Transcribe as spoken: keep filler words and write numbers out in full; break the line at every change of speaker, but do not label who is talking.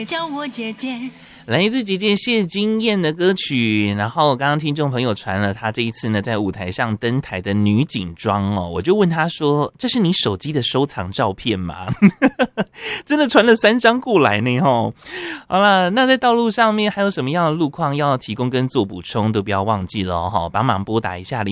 叫我姐姐。
来自姐姐谢金燕的歌曲，然后刚刚听众朋友传了她这一次呢在舞台上登台的女警装哦，我就问她说：“这是你手机的收藏照片吗？”真的传了三张过来呢吼。好了，那在道路上面还有什么样的路况要提供跟做补充，都不要忘记了哈，帮忙拨打一下